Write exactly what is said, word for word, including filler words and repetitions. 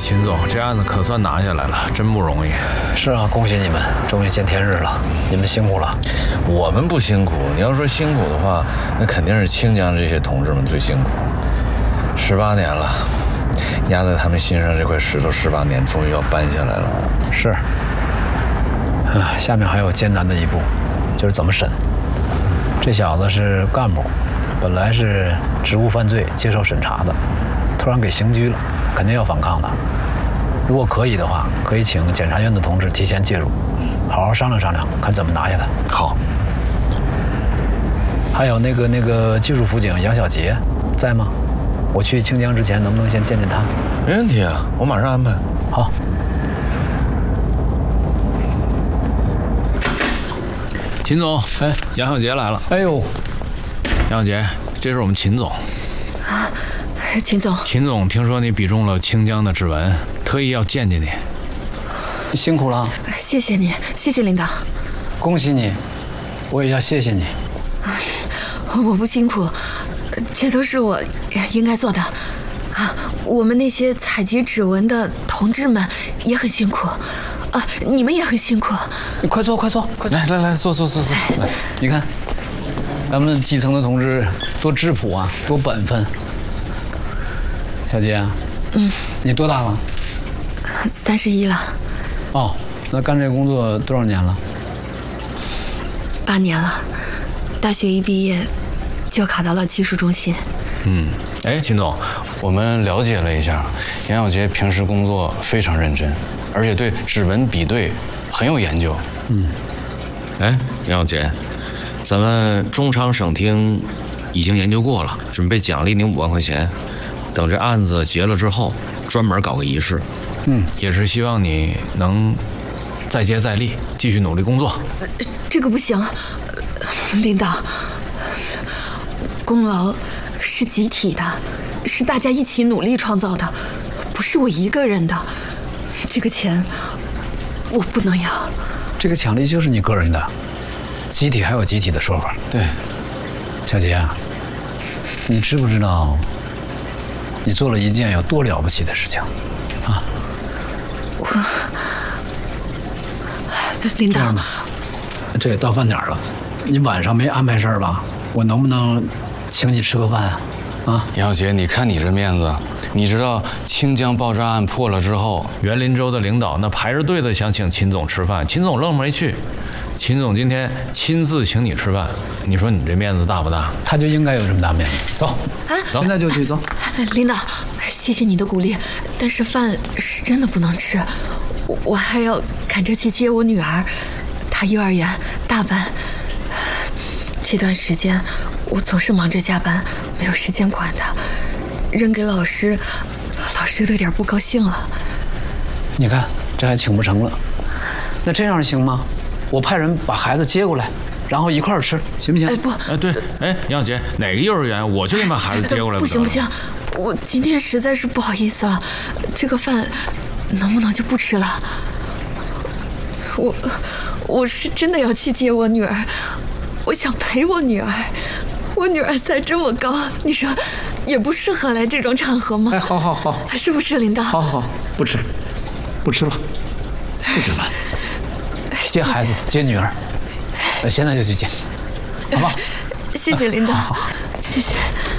秦总，这案子可算拿下来了，真不容易。 是啊，恭喜你们，终于见天日了，你们辛苦了。 我们不辛苦，你要说辛苦的话，那肯定是清江这些同志们最辛苦。十八年了，压在他们心上这块石头，十八年终于要搬下来了。 是。啊，下面还有艰难的一步，就是怎么审。这小子是干部，本来是职务犯罪接受审查的，突然给刑拘了，肯定要反抗的。如果可以的话，可以请检察院的同志提前介入，好好商量商量，看怎么拿下他。 好。 还有那个那个技术辅警杨小杰在吗？我去清江之前，能不能先见见他？ 没问题啊，我马上安排。 好。 秦总， 哎， 杨小杰来了。 哎呦， 杨小杰，这是我们秦总。 啊，秦总。 秦总，听说你比中了清江的指纹，特意要见见你。 辛苦了。 谢谢你，谢谢领导。 恭喜你，我也要谢谢你。 我不辛苦，这都是我应该做的。啊，我们那些采集指纹的同志们也很辛苦，啊，你们也很辛苦。 你快坐，快坐，快坐！ 来来来，坐坐坐坐。来， 你看，咱们基层的同志多质朴啊，多本分。小杰啊， 嗯， 你多大了？ 三十一了。 哦，那干这个工作多少年了？ 八年了，大学一毕业就考到了技术中心。 嗯，哎，秦总，我们了解了一下，杨小杰平时工作非常认真，而且对指纹比对很有研究。 嗯， 哎，杨小杰，咱们中昌省厅已经研究过了，准备奖励您五万块钱。等这案子结了之后，专门搞个仪式。 嗯，也是希望你能再接再厉，继续努力工作。 这个不行，领导，功劳是集体的，是大家一起努力创造的，不是我一个人的。这个钱我不能要。 这个奖励就是你个人的，集体还有集体的说法。 对， 小杰啊，你知不知道你做了一件有多了不起的事情啊？ 我，领导， 这也到饭点了，你晚上没安排事儿吧？我能不能请你吃个饭啊？啊， 杨小杰，你看你这面子，你知道清江爆炸案破了之后， 园林州的领导那排着队的想请秦总吃饭，秦总愣没去。秦总今天亲自请你吃饭，你说你这面子大不大？ 他就应该有这么大面子。走， 啊， 现在就去走。 领导，谢谢你的鼓励，但是饭是真的不能吃，我我还要赶着去接我女儿，她幼儿园大班。这段时间我总是忙着加班，没有时间管她，扔给老师，老师都有点不高兴了。 你看，这还请不成了，那这样行吗？我派人把孩子接过来，然后一块儿吃，行不行？ 哎不， 哎对，哎杨小杰，哪个幼儿园我就给你把孩子接过来。 不行不行，我今天实在是不好意思了，这个饭能不能就不吃了？我我是真的要去接我女儿，我想陪我女儿。我女儿才这么高，你说也不适合来这种场合吗？ 哎，好好好， 是不是领导？ 好好，不吃，不吃了，不吃饭。接孩子，接女儿，现在就去接，好吧？ 谢谢领导， 好好谢谢。